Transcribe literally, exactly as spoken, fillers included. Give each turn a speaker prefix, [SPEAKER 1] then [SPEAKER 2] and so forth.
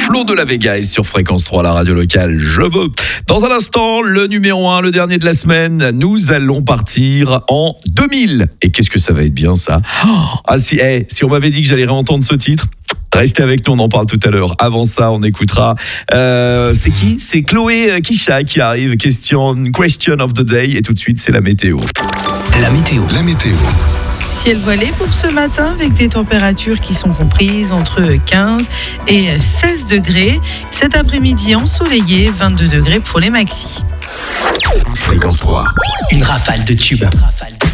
[SPEAKER 1] Flo de la Vega est sur Fréquence trois, la radio locale. Je veux. Dans un instant, le numéro un, le dernier de la semaine, nous allons partir en deux mille. Et qu'est-ce que ça va être bien ça. Ah si, hey, si on m'avait dit que j'allais réentendre ce titre, restez avec nous, on en parle tout à l'heure. Avant ça, on écoutera. Euh, c'est qui ? C'est Chloé Kisha qui arrive. Question, question of the day. Et tout de suite, c'est la météo.
[SPEAKER 2] La météo.
[SPEAKER 3] La météo.
[SPEAKER 4] Ciel voilé pour ce matin avec des températures qui sont comprises entre quinze et seize degrés. Cet après-midi ensoleillé, vingt-deux degrés pour les maxis.
[SPEAKER 3] Fréquence trois.
[SPEAKER 2] Une rafale de tubes.